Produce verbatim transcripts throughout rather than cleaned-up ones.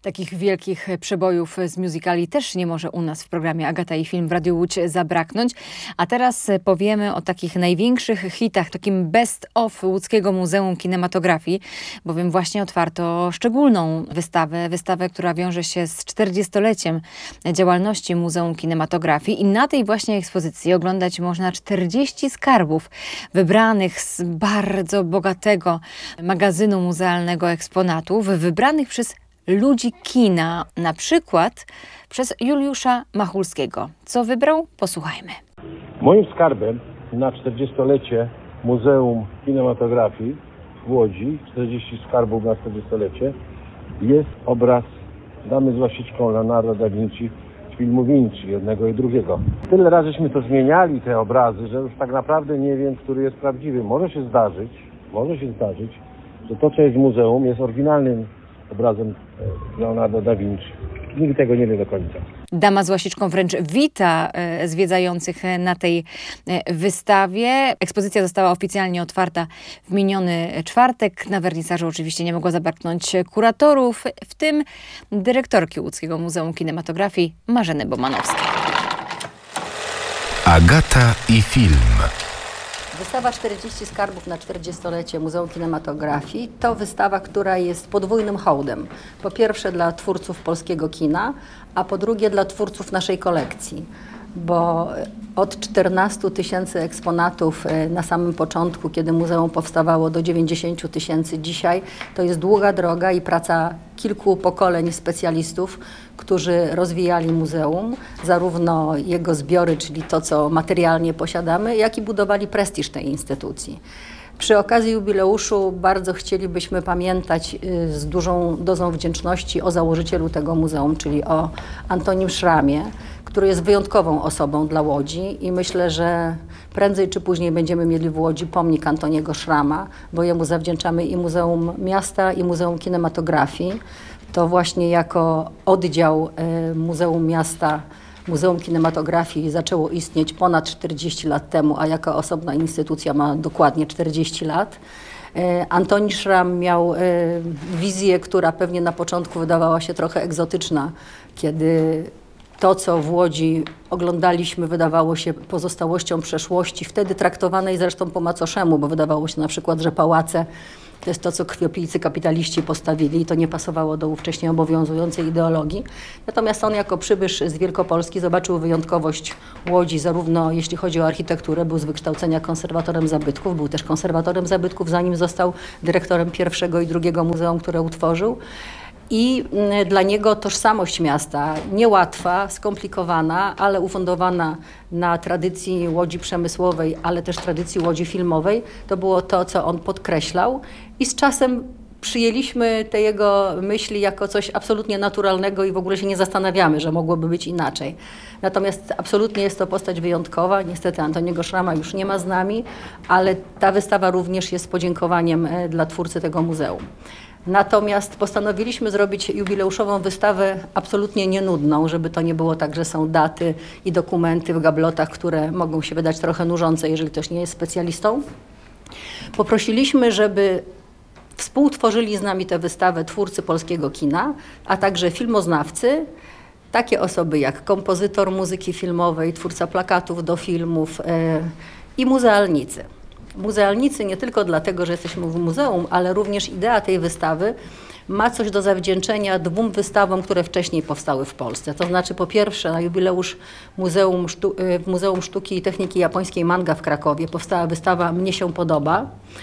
Takich wielkich przebojów z musicali też nie może u nas w programie Agata i Film w Radiu Łódź zabraknąć. A teraz powiemy o takich największych hitach, takim best of Łódzkiego Muzeum Kinematografii, bowiem właśnie otwarto szczególną wystawę, wystawę, która wiąże się z czterdziestoleciem działalności Muzeum Kinematografii i na tej właśnie ekspozycji oglądać można czterdzieści skarbów wybranych z bardzo bogatego magazynu muzealnego eksponatów, wybranych przez ludzi kina, na przykład przez Juliusza Machulskiego. Co wybrał? Posłuchajmy. Moim skarbem na czterdziestolecie Muzeum Kinematografii w Łodzi, czterdzieści skarbów na czterdziestolecie, jest obraz Damy z łasiczką Leonardo da Vinci z filmu Vinci, jednego i drugiego. Tyle razy żeśmy to zmieniali, te obrazy, że już tak naprawdę nie wiem, który jest prawdziwy. Może się zdarzyć, może się zdarzyć, że to, co jest w muzeum, jest oryginalnym obrazem Leonardo da Vinci. Nikt tego nie wie do końca. Dama z łasiczką wręcz wita e, zwiedzających na tej e, wystawie. Ekspozycja została oficjalnie otwarta w miniony czwartek. Na wernisażu oczywiście nie mogło zabraknąć kuratorów, w tym dyrektorki Łódzkiego Muzeum Kinematografii Marzeny Bomanowskiej. Agata i Film. Wystawa czterdzieści skarbów na czterdziestolecie Muzeum Kinematografii to wystawa, która jest podwójnym hołdem. Po pierwsze dla twórców polskiego kina, a po drugie dla twórców naszej kolekcji. Bo od czternastu tysięcy eksponatów na samym początku, kiedy muzeum powstawało, do dziewięćdziesięciu tysięcy dzisiaj, to jest długa droga i praca kilku pokoleń specjalistów, którzy rozwijali muzeum, zarówno jego zbiory, czyli to, co materialnie posiadamy, jak i budowali prestiż tej instytucji. Przy okazji jubileuszu bardzo chcielibyśmy pamiętać z dużą dozą wdzięczności o założycielu tego muzeum, czyli o Antonim Szramie, który jest wyjątkową osobą dla Łodzi i myślę, że prędzej czy później będziemy mieli w Łodzi pomnik Antoniego Szrama, bo jemu zawdzięczamy i Muzeum Miasta, i Muzeum Kinematografii. To właśnie jako oddział Muzeum Miasta, Muzeum Kinematografii zaczęło istnieć ponad czterdzieści lat temu, a jako osobna instytucja ma dokładnie czterdzieści lat. Antoni Szram miał wizję, która pewnie na początku wydawała się trochę egzotyczna, kiedy to, co w Łodzi oglądaliśmy, wydawało się pozostałością przeszłości, wtedy traktowanej zresztą po macoszemu, bo wydawało się na przykład, że pałace to jest to, co krwiopijcy kapitaliści postawili i to nie pasowało do ówcześnie obowiązującej ideologii. Natomiast on jako przybysz z Wielkopolski zobaczył wyjątkowość Łodzi, zarówno jeśli chodzi o architekturę, był z wykształcenia konserwatorem zabytków, był też konserwatorem zabytków, zanim został dyrektorem pierwszego i drugiego muzeum, które utworzył. I dla niego tożsamość miasta niełatwa, skomplikowana, ale ufundowana na tradycji Łodzi przemysłowej, ale też tradycji Łodzi filmowej, to było to, co on podkreślał. I z czasem przyjęliśmy te jego myśli jako coś absolutnie naturalnego i w ogóle się nie zastanawiamy, że mogłoby być inaczej. Natomiast absolutnie jest to postać wyjątkowa. Niestety Antoniego Szrama już nie ma z nami, ale ta wystawa również jest podziękowaniem dla twórcy tego muzeum. Natomiast postanowiliśmy zrobić jubileuszową wystawę absolutnie nienudną, żeby to nie było tak, że są daty i dokumenty w gablotach, które mogą się wydać trochę nużące, jeżeli ktoś nie jest specjalistą. Poprosiliśmy, żeby współtworzyli z nami tę wystawę twórcy polskiego kina, a także filmoznawcy, takie osoby jak kompozytor muzyki filmowej, twórca plakatów do filmów yy, i muzealnicy. Muzealnicy nie tylko dlatego, że jesteśmy w muzeum, ale również idea tej wystawy ma coś do zawdzięczenia dwóm wystawom, które wcześniej powstały w Polsce. To znaczy po pierwsze na jubileusz Muzeum, Sztu- w Muzeum Sztuki i Techniki Japońskiej Manga w Krakowie powstała wystawa Mnie się podoba,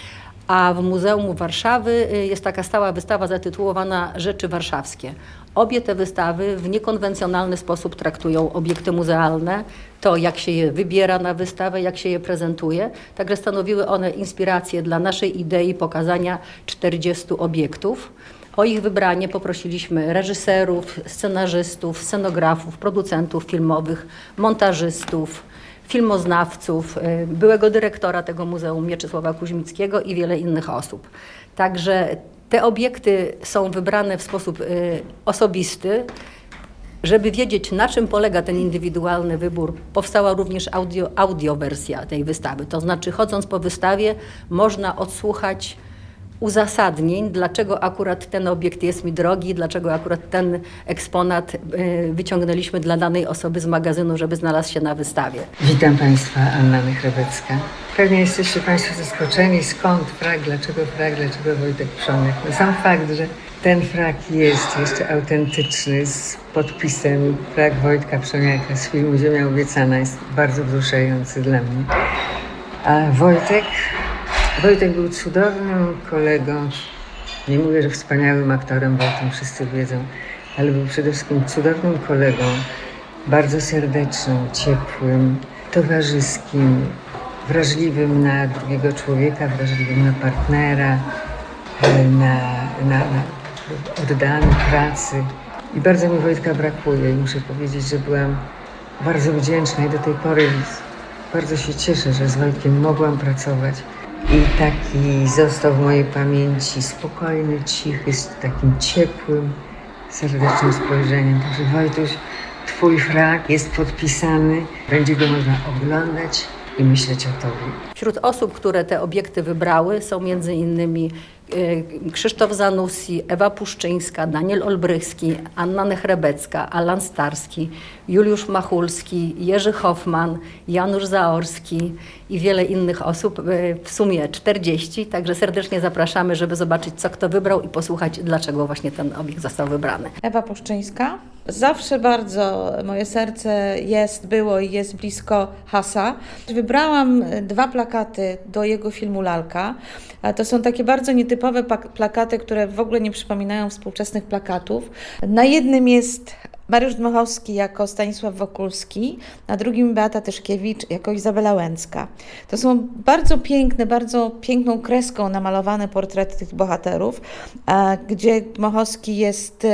a w Muzeum Warszawy jest taka stała wystawa zatytułowana Rzeczy warszawskie. Obie te wystawy w niekonwencjonalny sposób traktują obiekty muzealne, to jak się je wybiera na wystawę, jak się je prezentuje. Także stanowiły one inspirację dla naszej idei pokazania czterdziestu obiektów. O ich wybranie poprosiliśmy reżyserów, scenarzystów, scenografów, producentów filmowych, montażystów, filmoznawców, byłego dyrektora tego muzeum Mieczysława Kuźmickiego i wiele innych osób. Także te obiekty są wybrane w sposób y, osobisty. Żeby wiedzieć, na czym polega ten indywidualny wybór, powstała również audio, audiowersja tej wystawy. To znaczy, chodząc po wystawie, można odsłuchać uzasadnień, dlaczego akurat ten obiekt jest mi drogi, dlaczego akurat ten eksponat y, wyciągnęliśmy dla danej osoby z magazynu, żeby znalazł się na wystawie. Witam Państwa, Anna Nechrobecka. Pewnie jesteście Państwo zaskoczeni, skąd frak, dlaczego frak, dlaczego Wojtek Przonek. No sam fakt, że ten frak jest jeszcze autentyczny, z podpisem frak Wojtka Przoniaka z filmu Ziemia Obiecana, jest bardzo wzruszający dla mnie. A Wojtek? Wojtek był cudownym kolegą. Nie mówię, że wspaniałym aktorem, bo o tym wszyscy wiedzą, ale był przede wszystkim cudownym kolegą, bardzo serdecznym, ciepłym, towarzyskim, wrażliwym na drugiego człowieka, wrażliwym na partnera, na, na, na oddany pracy. I bardzo mi Wojtka brakuje i muszę powiedzieć, że byłam bardzo wdzięczna i do tej pory bardzo się cieszę, że z Wojtkiem mogłam pracować. I taki został w mojej pamięci spokojny, cichy, z takim ciepłym, serdecznym spojrzeniem. Także Wojtuś, twój frak jest podpisany, będzie go można oglądać i myśleć o tobie. Wśród osób, które te obiekty wybrały, są między innymi Krzysztof Zanussi, Ewa Puszczyńska, Daniel Olbrychski, Anna Nechrobecka, Alan Starski, Juliusz Machulski, Jerzy Hoffman, Janusz Zaorski i wiele innych osób, w sumie czterdzieści, także serdecznie zapraszamy, żeby zobaczyć, co kto wybrał i posłuchać, dlaczego właśnie ten obiekt został wybrany. Ewa Puszczyńska. Zawsze bardzo moje serce jest, było i jest blisko Hasa. Wybrałam dwa plakaty do jego filmu Lalka. To są takie bardzo nietypowe plakaty, które w ogóle nie przypominają współczesnych plakatów. Na jednym jest Mariusz Dmochowski jako Stanisław Wokulski, na drugim Beata Tyszkiewicz jako Izabela Łęcka. To są bardzo piękne, bardzo piękną kreską namalowane portrety tych bohaterów, gdzie Dmochowski jest...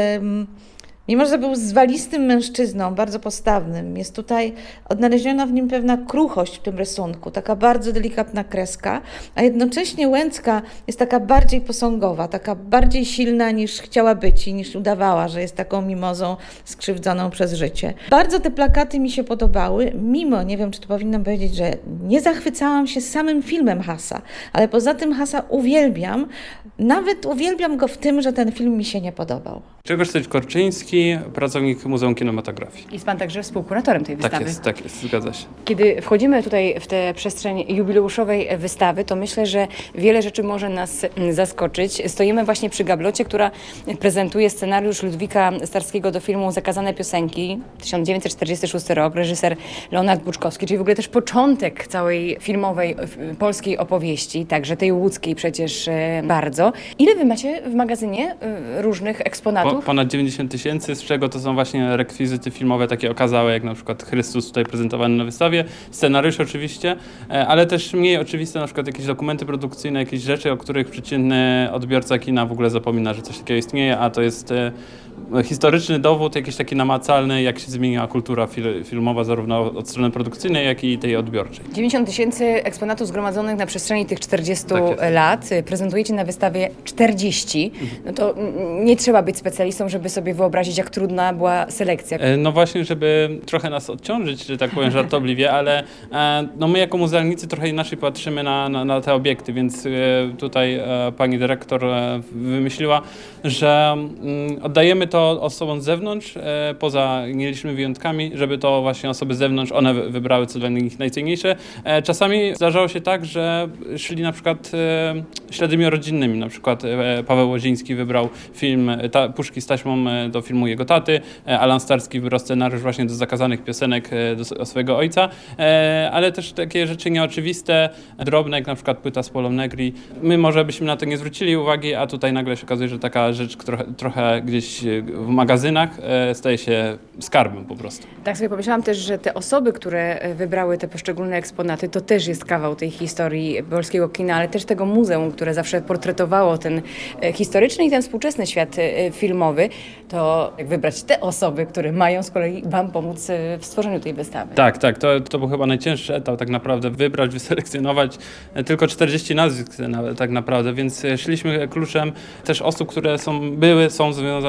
Mimo że był zwalistym mężczyzną, bardzo postawnym, jest tutaj odnaleziona w nim pewna kruchość w tym rysunku, taka bardzo delikatna kreska, a jednocześnie Łęcka jest taka bardziej posągowa, taka bardziej silna niż chciała być i niż udawała, że jest taką mimozą skrzywdzoną przez życie. Bardzo te plakaty mi się podobały, mimo, nie wiem czy to powinnam powiedzieć, że nie zachwycałam się samym filmem Hasa, ale poza tym Hasa uwielbiam, nawet uwielbiam go w tym, że ten film mi się nie podobał. Grzegorz Korczyński, pracownik Muzeum Kinematografii. Jest pan także współkuratorem tej wystawy. Tak jest, tak jest, zgadza się. Kiedy wchodzimy tutaj w tę przestrzeń jubileuszowej wystawy, to myślę, że wiele rzeczy może nas zaskoczyć. Stoimy właśnie przy gablocie, która prezentuje scenariusz Ludwika Starskiego do filmu Zakazane piosenki, tysiąc dziewięćset czterdziesty szósty rok, reżyser Leonard Buczkowski, czyli w ogóle też początek całej filmowej polskiej opowieści, także tej łódzkiej przecież bardzo. Ile wy macie w magazynie różnych eksponatów? Po, ponad dziewięćdziesiąt tysięcy, z czego to są właśnie rekwizyty filmowe takie okazałe, jak na przykład Chrystus tutaj prezentowany na wystawie, scenariusz oczywiście, ale też mniej oczywiste, na przykład jakieś dokumenty produkcyjne, jakieś rzeczy, o których przeciętny odbiorca kina w ogóle zapomina, że coś takiego istnieje, a to jest historyczny dowód, jakiś taki namacalny, jak się zmieniła kultura fil- filmowa, zarówno od strony produkcyjnej, jak i tej odbiorczej. dziewięćdziesiąt tysięcy eksponatów zgromadzonych na przestrzeni tych czterdziestu Tak lat. Prezentujecie na wystawie czterdzieści. No to nie trzeba być specjalistą, żeby sobie wyobrazić, jak trudna była selekcja. No właśnie, żeby trochę nas odciążyć, że tak powiem żartobliwie, ale no my jako muzealnicy trochę inaczej patrzymy na, na, na te obiekty, więc tutaj pani dyrektor wymyśliła, że oddajemy to osobom z zewnątrz, e, poza nielicznymi wyjątkami, żeby to właśnie osoby z zewnątrz, one wybrały co dla nich najcenniejsze. E, czasami zdarzało się tak, że szli na przykład e, śladymi rodzinnymi, na przykład e, Paweł Łoziński wybrał film ta, Puszki z taśmą e, do filmu jego taty, e, Alan Starski wybrał scenariusz właśnie do Zakazanych piosenek e, do swojego ojca, e, ale też takie rzeczy nieoczywiste, drobne, jak na przykład płyta z Polą Negri. My może byśmy na to nie zwrócili uwagi, a tutaj nagle się okazuje, że taka rzecz trochę, trochę gdzieś w magazynach e, staje się skarbem po prostu. Tak sobie pomyślałam też, że te osoby, które wybrały te poszczególne eksponaty, to też jest kawał tej historii polskiego kina, ale też tego muzeum, które zawsze portretowało ten historyczny i ten współczesny świat filmowy. To jak wybrać te osoby, które mają z kolei wam pomóc w stworzeniu tej wystawy. Tak, tak. To, to był chyba najcięższy etap tak naprawdę. Wybrać, wyselekcjonować tylko czterdzieści nazwisk tak naprawdę, więc szliśmy kluczem też osób, które są, były, są związane z naszą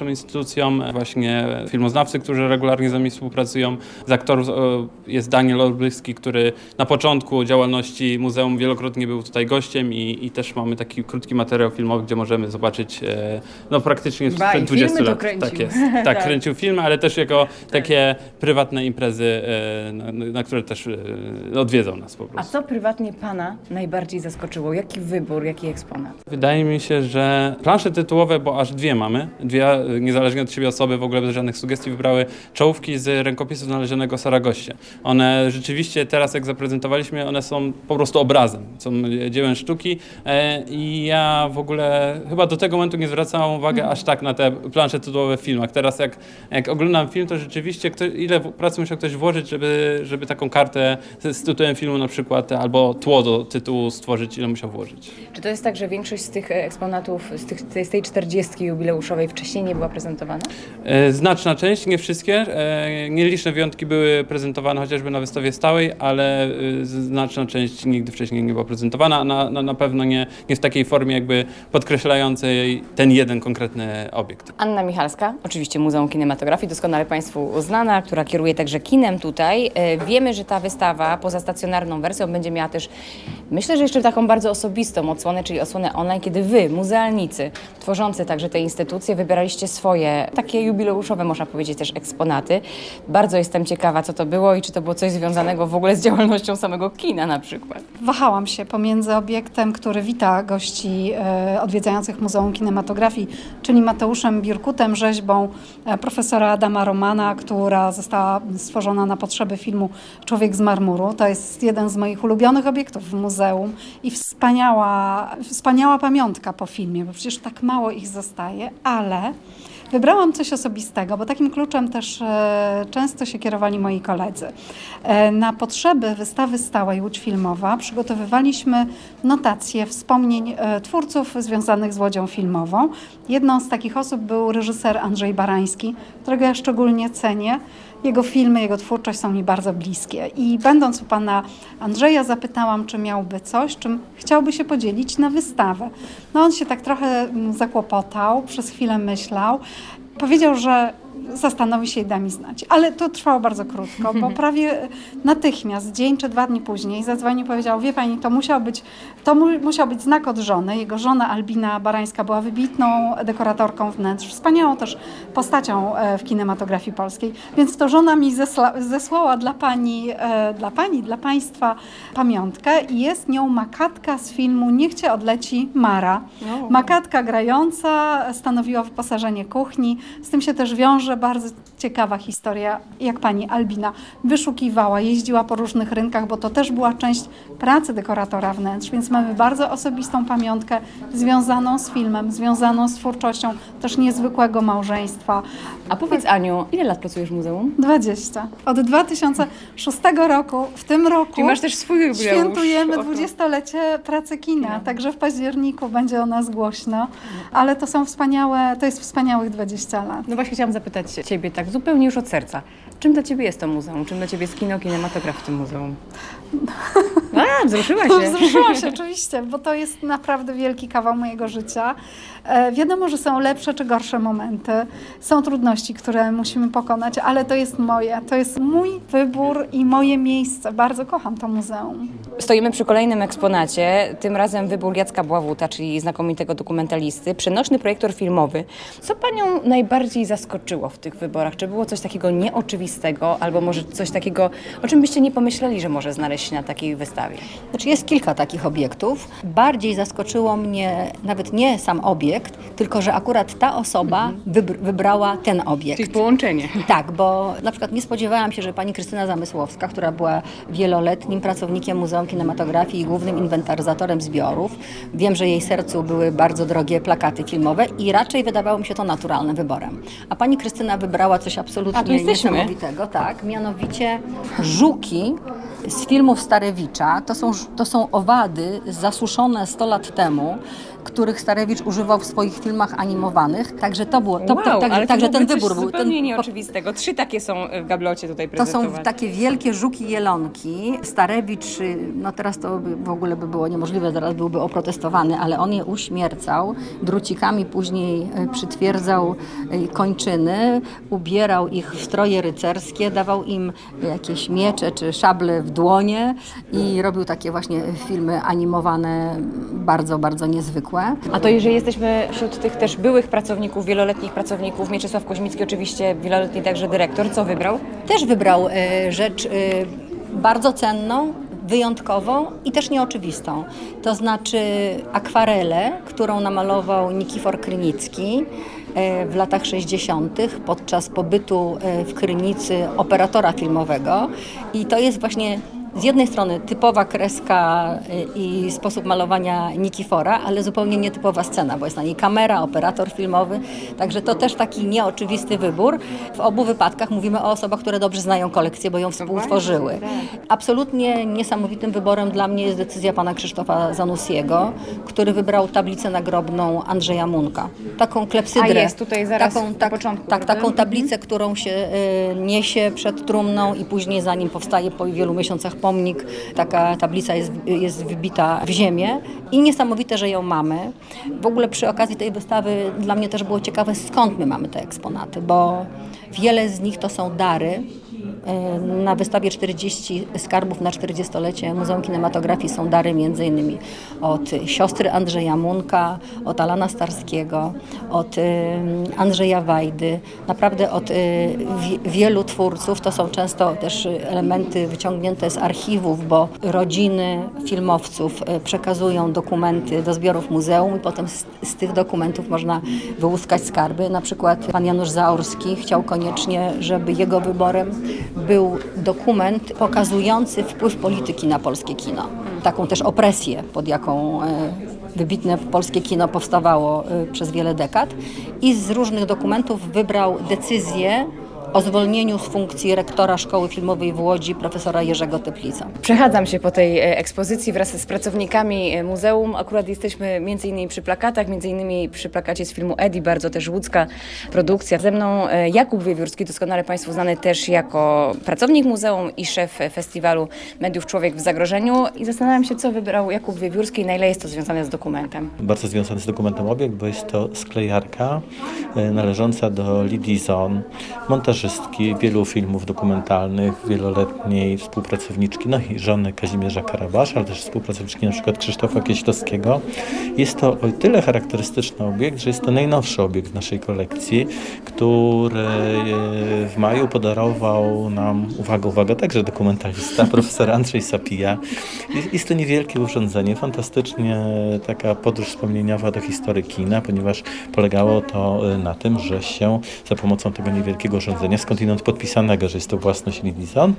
tą instytucją, właśnie filmoznawcy, którzy regularnie z nami współpracują. Z aktorów jest Daniel Olbryski, który na początku działalności muzeum wielokrotnie był tutaj gościem i, i też mamy taki krótki materiał filmowy, gdzie możemy zobaczyć no praktycznie sprzed dwudziestu lat. Tak jest. Tak, tak, kręcił filmy, ale też jako takie prywatne imprezy, na, na które też odwiedzał nas po prostu. A co prywatnie Pana najbardziej zaskoczyło? Jaki wybór, jaki eksponat? Wydaje mi się, że plansze tytułowe, bo aż dwie mamy, dwie niezależnie od siebie osoby, w ogóle bez żadnych sugestii wybrały czołówki z rękopisu znalezionego Saragoście. One rzeczywiście teraz jak zaprezentowaliśmy, one są po prostu obrazem, są dziełem sztuki i ja w ogóle chyba do tego momentu nie zwracałem uwagi aż tak na te plansze tytułowe w filmach. Teraz jak, jak oglądam film, to rzeczywiście ktoś, ile pracy musiał ktoś włożyć, żeby, żeby taką kartę z, z tytułem filmu na przykład, albo tło do tytułu stworzyć, ile musiał włożyć. Czy to jest tak, że większość z tych eksponatów, z, tych, z tej czterdziestki jubileuszowej wcześniej nie była prezentowana? Znaczna część, nie wszystkie. Nieliczne wyjątki były prezentowane chociażby na wystawie stałej, ale znaczna część nigdy wcześniej nie była prezentowana, na, na, na pewno nie, nie w takiej formie jakby podkreślającej ten jeden konkretny obiekt. Anna Michalska, oczywiście Muzeum Kinematografii, doskonale Państwu znana, która kieruje także kinem tutaj. Wiemy, że ta wystawa poza stacjonarną wersją będzie miała też, myślę, że jeszcze taką bardzo osobistą odsłonę, czyli odsłonę online, kiedy Wy, muzealnicy, tworzący także te instytucje, wybieraliście swoje takie jubileuszowe, można powiedzieć, też eksponaty. Bardzo jestem ciekawa, co to było i czy to było coś związanego w ogóle z działalnością samego kina na przykład. Wahałam się pomiędzy obiektem, który wita gości e, odwiedzających Muzeum Kinematografii, czyli Mateuszem Birkutem, rzeźbą e, profesora Adama Romana, która została stworzona na potrzeby filmu Człowiek z marmuru. To jest jeden z moich ulubionych obiektów w muzeum i wspaniała, wspaniała pamiątka po filmie, bo przecież tak mało ich zostaje, ale wybrałam coś osobistego, bo takim kluczem też e, często się kierowali moi koledzy. E, na potrzeby wystawy stałej Łódź Filmowa przygotowywaliśmy notacje wspomnień e, twórców związanych z Łodzią Filmową. Jedną z takich osób był reżyser Andrzej Barański, którego ja szczególnie cenię. Jego filmy, jego twórczość są mi bardzo bliskie. I będąc u pana Andrzeja zapytałam, czy miałby coś, czym chciałby się podzielić na wystawę. No on się tak trochę zakłopotał, przez chwilę myślał. Powiedział, że zastanowi się i da mi znać. Ale to trwało bardzo krótko, bo prawie natychmiast, dzień czy dwa dni później zadzwonił i powiedział, wie pani, to musiał być, to mu, musiał być znak od żony. Jego żona Albina Barańska była wybitną dekoratorką wnętrz, wspaniałą też postacią w kinematografii polskiej, więc to żona mi zesla, zesłała dla pani, dla pani, dla państwa pamiątkę i jest nią makatka z filmu Niech cię odleci Mara. Makatka grająca stanowiła wyposażenie kuchni, z tym się też wiąże bardzo ciekawa historia, jak pani Albina wyszukiwała, jeździła po różnych rynkach, bo to też była część pracy dekoratora wnętrz, więc mamy bardzo osobistą pamiątkę związaną z filmem, związaną z twórczością też niezwykłego małżeństwa. A powiedz Aniu, ile lat pracujesz w muzeum? dwadzieścia. Od dwa tysiące szóstego roku, w tym roku Czyli masz też swój jubileusz. Świętujemy dwudziestolecie pracy kina, no. Także w październiku będzie o nas głośno, ale to są wspaniałe, to jest wspaniałych dwadzieścia lat. No właśnie chciałam zapytać Ciebie tak zupełnie już od serca. Czym dla Ciebie jest to muzeum? Czym dla Ciebie jest kino, kinematograf w tym muzeum? A, wzruszyła się. Wzruszyłam się oczywiście, bo to jest naprawdę wielki kawał mojego życia. E, wiadomo, że są lepsze czy gorsze momenty. Są trudności, które musimy pokonać, ale to jest moje. To jest mój wybór i moje miejsce. Bardzo kocham to muzeum. Stoimy przy kolejnym eksponacie. Tym razem wybór Jacka Bławuta, czyli znakomitego dokumentalisty. Przenośny projektor filmowy. Co Panią najbardziej zaskoczyło w tych wyborach? Czy było coś takiego nieoczywistego, albo może coś takiego, o czym byście nie pomyśleli, że może znaleźć się na takiej wystawie? Znaczy jest kilka takich obiektów. Bardziej zaskoczyło mnie nawet nie sam obiekt, tylko że akurat ta osoba wybr- wybrała ten obiekt. Czyli połączenie. Tak, bo na przykład nie spodziewałam się, że pani Krystyna Zamysłowska, która była wieloletnim pracownikiem Muzeum Kinematografii i głównym inwentaryzatorem zbiorów, wiem, że jej sercu były bardzo drogie plakaty filmowe i raczej wydawało mi się to naturalnym wyborem. A pani Krystyna wybrała coś absolutnie niesamowitego, tak, mianowicie żuki z filmów Starewicza. To są, to są owady zasuszone sto lat temu, których Starewicz używał w swoich filmach animowanych. Także to było, to, Wow, to, tak, ale także to ten coś wybór był. zupełnie Ten, nieoczywistego. Trzy takie są w gablocie tutaj to prezentowane. są takie wielkie żuki jelonki. Starewicz, no teraz to by w ogóle by było niemożliwe, zaraz byłby oprotestowany, ale on je uśmiercał, drucikami później przytwierdzał kończyny, ubierał ich w stroje rycerskie, dawał im jakieś miecze czy szable w dłonie i robił takie właśnie filmy animowane, bardzo, bardzo niezwykłe. A to jeżeli jesteśmy wśród tych też byłych pracowników, wieloletnich pracowników, Mieczysław Koźmicki oczywiście wieloletni także dyrektor, co wybrał? Też wybrał e, rzecz e, bardzo cenną, wyjątkową i też nieoczywistą. To znaczy akwarelę, którą namalował Nikifor Krynicki e, w latach sześćdziesiątych podczas pobytu e, w Krynicy operatora filmowego. I to jest właśnie z jednej strony typowa kreska i sposób malowania Nikifora, ale zupełnie nietypowa scena, bo jest na niej kamera, operator filmowy, także to też taki nieoczywisty wybór. W obu wypadkach mówimy o osobach, które dobrze znają kolekcję, bo ją współtworzyły. Absolutnie niesamowitym wyborem dla mnie jest decyzja pana Krzysztofa Zanussiego, który wybrał tablicę nagrobną Andrzeja Munka. Taką klepsydrę. A jest tutaj zaraz taką, na tak, początku. Tak, prawda? taką tablicę, którą się y, niesie przed trumną i później za nim powstaje po wielu miesiącach pomnik. Taka tablica jest, jest wbita w ziemię i niesamowite, że ją mamy. W ogóle przy okazji tej wystawy dla mnie też było ciekawe, skąd my mamy te eksponaty, bo wiele z nich to są dary. Na wystawie czterdzieści skarbów na czterdziestolecie Muzeum Kinematografii są dary między innymi od siostry Andrzeja Munka, od Alana Starskiego, od Andrzeja Wajdy, naprawdę od wielu twórców. To są często też elementy wyciągnięte z archiwów, bo rodziny filmowców przekazują dokumenty do zbiorów muzeum i potem z, z tych dokumentów można wyłuskać skarby. Na przykład pan Janusz Zaorski chciał koniecznie, żeby jego wyborem był dokument pokazujący wpływ polityki na polskie kino. Taką też opresję, pod jaką wybitne polskie kino powstawało przez wiele dekad. I z różnych dokumentów wybrał decyzję o zwolnieniu z funkcji rektora Szkoły Filmowej w Łodzi profesora Jerzego Teplica. Przechadzam się po tej ekspozycji wraz z pracownikami muzeum. Akurat jesteśmy między innymi przy plakatach, między innymi przy plakacie z filmu Edi, bardzo też łódzka produkcja. Ze mną Jakub Wiewiórski, doskonale Państwu znany też jako pracownik muzeum i szef festiwalu Mediów Człowiek w Zagrożeniu. I zastanawiam się, co wybrał Jakub Wiewiórski i na ile jest to związane z dokumentem. Bardzo związany z dokumentem obiekt, bo jest to sklejarka należąca do Lidii Zon, montażystki wielu filmów dokumentalnych, wieloletniej współpracowniczki, no i żony Kazimierza Karabasza, ale też współpracowniczki na przykład Krzysztofa Kieślowskiego. Jest to o tyle charakterystyczny obiekt, że jest to najnowszy obiekt w naszej kolekcji, który w maju podarował nam, uwaga, uwaga, także dokumentalista, profesor Andrzej Sapija. Jest to niewielkie urządzenie, fantastycznie taka podróż wspomnieniowa do historii kina, ponieważ polegało to na tym, że się za pomocą tego niewielkiego urządzenia, skądinąd podpisanego, że jest to własność Lidii Zon,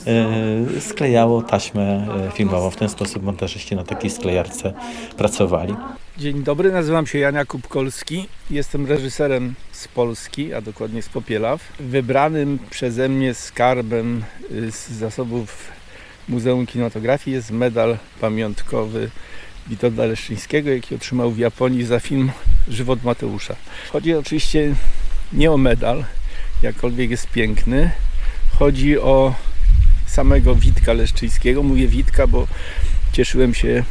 mhm. sklejało taśmę filmową. W ten sposób montażyści na takiej sklejarce pracowali. Dzień dobry, nazywam się Jan Jakub Kolski. Jestem reżyserem z Polski, a dokładnie z Popielaw. Wybranym przeze mnie skarbem z zasobów Muzeum Kinematografii jest medal pamiątkowy Witolda Leszczyńskiego, jaki otrzymał w Japonii za film Żywot Mateusza. Chodzi oczywiście nie o medal, jakkolwiek jest piękny. Chodzi o samego Witka Leszczyńskiego. Mówię Witka, bo cieszyłem się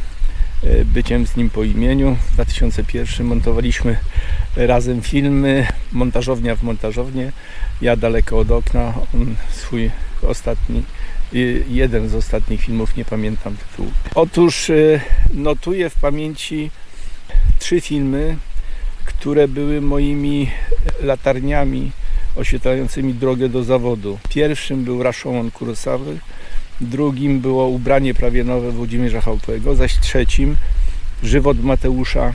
byciem z nim po imieniu. W dwa tysiące pierwszym montowaliśmy razem filmy, montażownia w montażownię. Ja daleko od okna, on swój ostatni, jeden z ostatnich filmów, nie pamiętam tytułu. Otóż notuję w pamięci trzy filmy, które były moimi latarniami oświetlającymi drogę do zawodu. Pierwszym był Rashomon Kurosawy, drugim było Ubranie prawie nowe Włodzimierza Chałupego, zaś trzecim Żywot Mateusza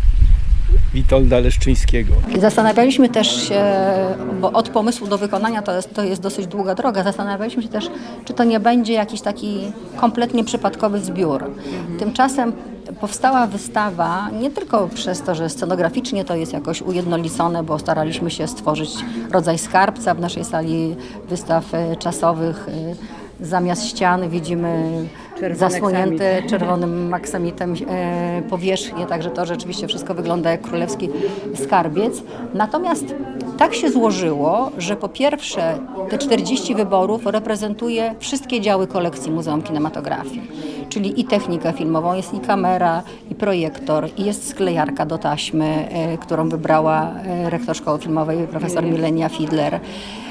Witolda Leszczyńskiego. Zastanawialiśmy też się, bo od pomysłu do wykonania to jest, to jest dosyć długa droga, zastanawialiśmy się też, czy to nie będzie jakiś taki kompletnie przypadkowy zbiór. Mhm. Tymczasem powstała wystawa nie tylko przez to, że scenograficznie to jest jakoś ujednolicone, bo staraliśmy się stworzyć rodzaj skarbca w naszej sali wystaw czasowych, Zamiast ścian widzimy Czerwony zasłonięte aksamit. czerwonym aksamitem e, powierzchnię, także to rzeczywiście wszystko wygląda jak królewski skarbiec. Natomiast tak się złożyło, że po pierwsze te czterdzieści wyborów reprezentuje wszystkie działy kolekcji Muzeum Kinematografii, czyli i technikę filmową, jest i kamera, i projektor, i jest sklejarka do taśmy, e, którą wybrała e, rektor Szkoły Filmowej, profesor Milenia Fidler.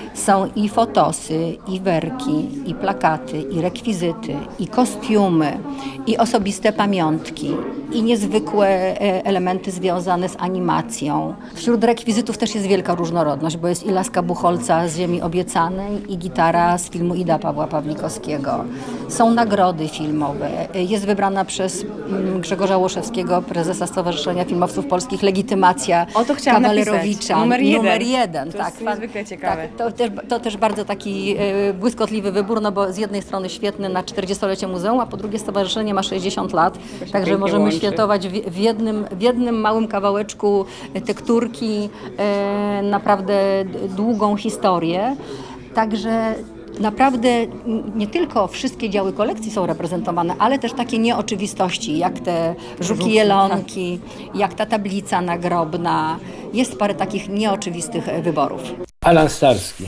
Są i fotosy, i werki, i plakaty, i rekwizyty, i kostiumy, i osobiste pamiątki, i niezwykłe e, elementy związane z animacją. Wśród rekwizytów też jest wielka różnorodność, bo jest i laska Buchholca z Ziemi Obiecanej, i gitara z filmu Ida Pawła Pawlikowskiego. Są nagrody filmowe. E, Jest wybrana przez mm, Grzegorza Łoszewskiego, prezesa Stowarzyszenia Filmowców Polskich, legitymacja O to chciałam Kawalerowicza. napisać. Numer jeden. Numer jeden, To tak. jest niezwykle ciekawe. Tak, to też, to też bardzo taki e, błyskotliwy wybór, no bo z jednej strony świetny na czterdziestolecie muzeum, a po drugie stowarzyszenie ma sześćdziesiąt lat, także pięknie możemy łączy. świętować w, w, jednym, w jednym małym kawałeczku tekturki e, naprawdę długą historię. Także naprawdę nie tylko wszystkie działy kolekcji są reprezentowane, ale też takie nieoczywistości, jak te żuki jelonki, jak ta tablica nagrobna. Jest parę takich nieoczywistych wyborów. Alan Starski,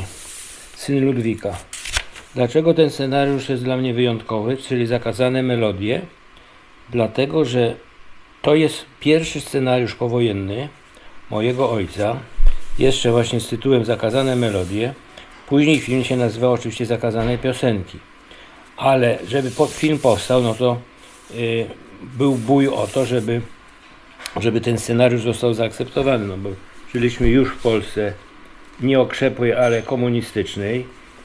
syn Ludwika. Dlaczego ten scenariusz jest dla mnie wyjątkowy, czyli Zakazane melodie? Dlatego, że to jest pierwszy scenariusz powojenny mojego ojca, jeszcze właśnie z tytułem Zakazane melodie. Później film się nazywał oczywiście Zakazane piosenki. Ale żeby po, film powstał, no to y, był bój o to, żeby, żeby ten scenariusz został zaakceptowany. No bo żyliśmy już w Polsce nie okrzepłej, ale komunistycznej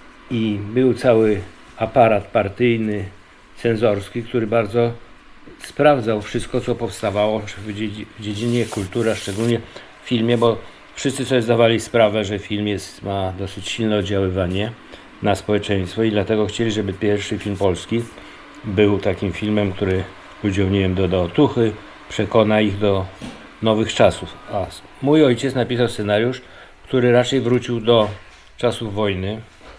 i był cały aparat partyjny, cenzorski, który bardzo sprawdzał wszystko, co powstawało w, dziedzi w dziedzinie kultury, a szczególnie w filmie, bo wszyscy sobie zdawali sprawę, że film jest, ma dosyć silne oddziaływanie na społeczeństwo i dlatego chcieli, żeby pierwszy film polski był takim filmem, który ludziom, nie wiem, doda otuchy, przekona ich do nowych czasów. A mój ojciec napisał scenariusz, który raczej wrócił do czasów wojny,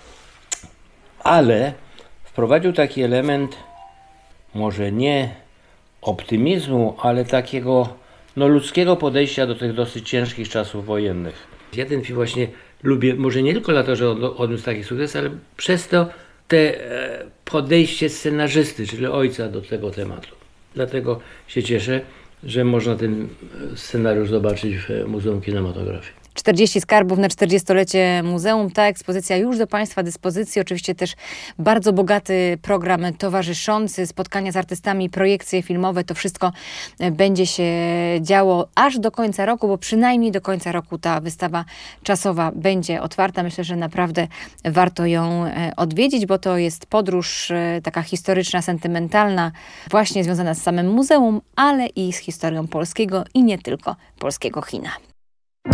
ale wprowadził taki element może nie optymizmu, ale takiego no, ludzkiego podejścia do tych dosyć ciężkich czasów wojennych. Ja ten film właśnie lubię, może nie tylko dlatego, że odniósł taki sukces, ale przez to te podejście scenarzysty, czyli ojca do tego tematu. Dlatego się cieszę, że można ten scenariusz zobaczyć w Muzeum Kinematografii. czterdzieści skarbów na czterdziestolecie muzeum. Ta ekspozycja już do Państwa dyspozycji. Oczywiście też bardzo bogaty program towarzyszący, spotkania z artystami, projekcje filmowe. To wszystko będzie się działo aż do końca roku, bo przynajmniej do końca roku ta wystawa czasowa będzie otwarta. Myślę, że naprawdę warto ją odwiedzić, bo to jest podróż taka historyczna, sentymentalna, właśnie związana z samym muzeum, ale i z historią polskiego i nie tylko polskiego kina.